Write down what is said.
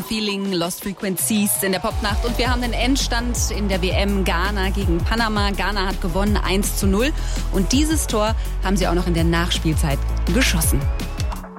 the Feeling, Lost Frequencies in der Popnacht. Und wir haben den Endstand in der WM Ghana gegen Panama. Ghana hat gewonnen 1:0. Und dieses Tor haben sie auch noch in der Nachspielzeit geschossen.